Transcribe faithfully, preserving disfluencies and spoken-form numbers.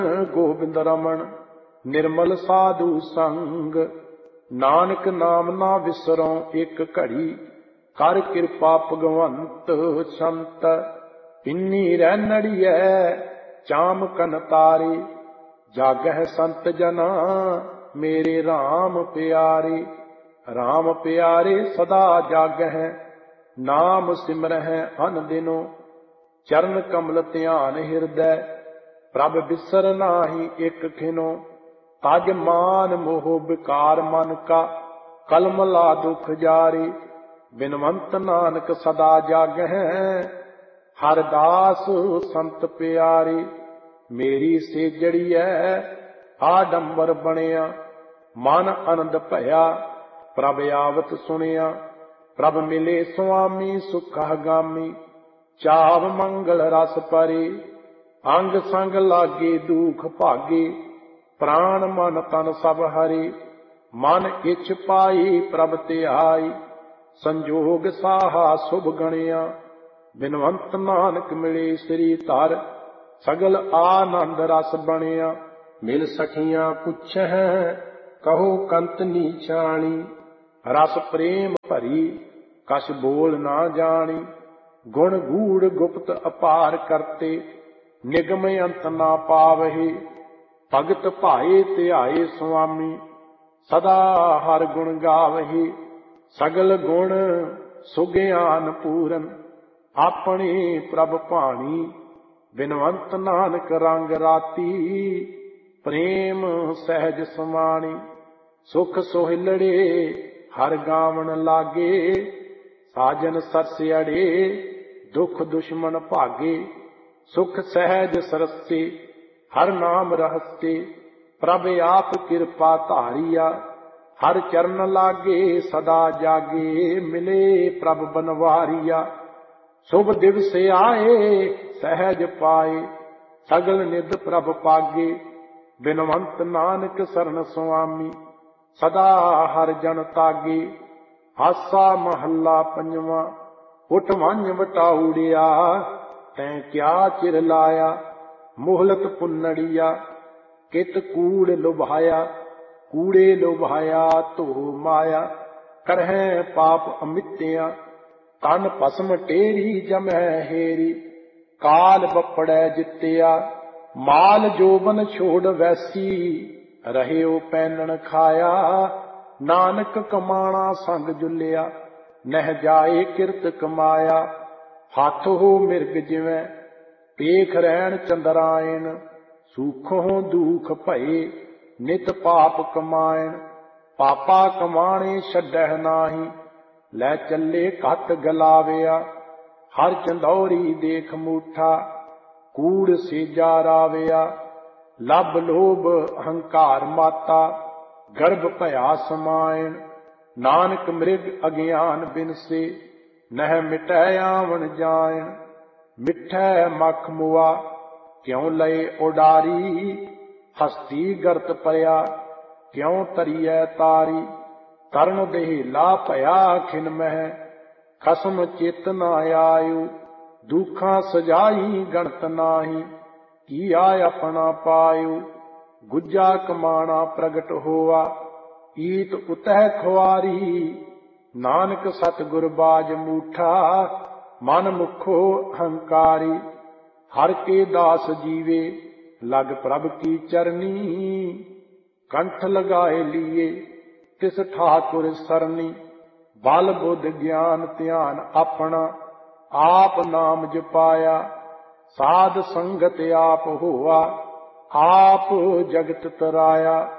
गोबिंद रमन निर्मल साधु संग, नानक नाम ना विसरों एक घड़ी, कर कृपा भगवंत संत। पिन्नी रैनड़ियै चाम कन तारे, जागह संत जना मेरे राम प्यारे। राम प्यारे सदा जागह, नाम सिमरह अन दिनो, चरण कमल ध्यान हृदय, प्रभ बिसर नाही एक खिनो। तज मान मोह विकार मन का, कलम ला दुख जारी। बिनवंत नानक सदा जागह, हर दास संत प्यारे। मेरी सेजड़ियै आडंबर बनिया, मन आनंद भया, प्रभ आवत सुनिया। प्रभ मिले स्वामी सुखगामी, चाव मंगल रस परे। अंग संग लागे दुख भागे, प्राण मन तन सब हरे। मन इछ पाई प्रभ ध्याई, संजोग साहा शुभ गणिया। बिनवंत नानक मिले श्री धर, सगल आनंद रस बनिया। मिल सखियां पुछह कहो कंत नीचाणी, रस प्रेम भरी कछ बोल ना जानी। गुण गूढ़ गुप्त अपार करते, निगम अंत ना पावहि। भगत भाए ध्याए स्वामी, सदा हर गुण गावहि। सगल गुण सुग्यान पूरन, अपने प्रभ भाणी। बिनवंत नानक रंग राती, प्रेम सहज समाणी। सुख सोहिलड़े हर गावन लागे, साजन सरस्यड़े दुख दुश्मन भागे। सुख सहज सरस्ते हर नाम रहस्ते, प्रभ आप कृपा धारिया। हर चरण लागे सदा जागे, मिले प्रभ बनवारिया। शुभ दिवस आए सहज पाए, सगल निध प्रभ पागे। बिनवंत नानक शरण स्वामी, सदा हर जन तागे। आसा महला पंजवा, उठ वंज वटाउड़िया। तैं क्या चिर लाया, मोहलत पुन्नड़िया। कित कूड़ लुभाया, कूड़े लुभाया तो माया। करहै पाप अमित्या, तन भस्म टेरी जमै हेरी। काल बपड़ै जित्या, माल जोबन छोड़ वैसी। ਰਹਿਓ ਪੈਨਣ ਖਾਇਆ, ਨਾਨਕ ਕਮਾਣਾ ਸੰਗ ਜੁਲਿਆ। ਨਹਿ ਜਾਏ ਕਿਰਤ ਕਮਾਇਆ, ਹੱਥ ਹੋ ਮਿਰਗ ਜਿਵੇਂ। ਪੇਖ ਰਹਿਣ ਚੰਦਰਾਇਣ, ਸੂਖੋਂ ਦੁਖ ਭਏ। ਨਿਤ ਪਾਪ ਕਮਾਇਣ, ਪਾਪਾ ਕਮਾਣੇ ਛੱਡਹਿ ਨਾਹੀ। ਲੈ ਚੱਲੇ ਘੱਟ ਗਲਾਵਿਆ, ਹਰ ਚੰਦੌਰੀ ਦੇਖ ਮੂਠਾ। ਕੂੜ ਸੇਜਾ ਰਾਵਿਆ, लभ लोभ अहंकार माता। गर्भ भया समायण, नानक मृग अज्ञान बिनसे। नह मिटै आवन जायण, मिठै मख मुआ। क्यों लय उडारी, हस्ती गर्त पया। क्यों तरियै तारी, तरण देहला भया खिन मह। खसम चित न आयु, दुखा सजाई गणत नाही। किया अपना पायु, गुज्जा कमाना प्रगट होवा। ईत उतह खुआरी, नानक सतगुर बाज मूठा। मन मुखो अहंकारी, हर के दास जीवे। लग प्रभ की चरनी, कंठ लगाए लिए। तिस ठाकुर सरनी, बल बुद्ध ज्ञान ध्यान अपना। आप नाम जपाया, साध संगत आप होआ। आप जगत तराया,